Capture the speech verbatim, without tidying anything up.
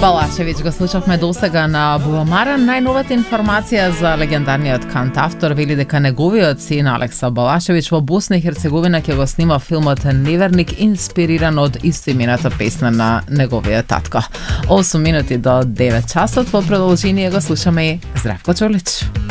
Балашевиќ го слушавме досега на Буламара. Најновата информација за легендарниот кантавтор вели дека неговиот син Алекса Балашевиќ во Босна и Херцеговина ќе го снима филмот Неверник, инспириран од истоимената песна на неговиот татко. осум минути до девет часот, во продолжение го слушаме и Здравко Чолич.